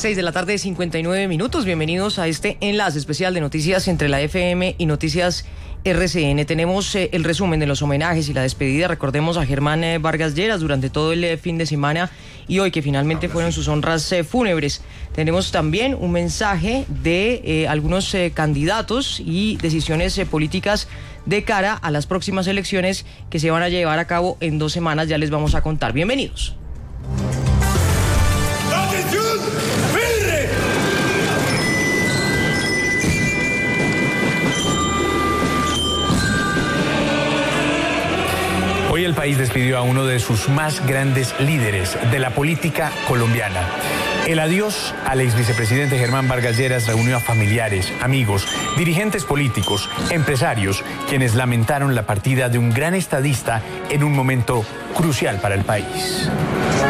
6 de la tarde, 59 minutos. Bienvenidos a este enlace especial de noticias entre la FM y Noticias RCN. Tenemos el resumen de los homenajes y la despedida. Recordemos a Germán Vargas Lleras durante todo el fin de semana y hoy que finalmente fueron sus honras fúnebres. Tenemos también un mensaje de algunos candidatos y decisiones políticas de cara a las próximas elecciones que se van a llevar a cabo en 2 semanas. Ya les vamos a contar. Bienvenidos. Hoy el país despidió a uno de sus más grandes líderes de la política colombiana. El adiós al ex vicepresidente Germán Vargas Lleras reunió a familiares, amigos, dirigentes políticos, empresarios, quienes lamentaron la partida de un gran estadista en un momento crucial para el país.